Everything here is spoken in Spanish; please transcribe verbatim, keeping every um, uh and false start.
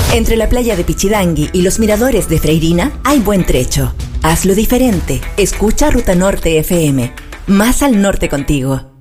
Entre la playa de Pichidangui y los miradores de Freirina hay buen trecho. Hazlo diferente. Escucha Ruta Norte F M. Más al norte contigo.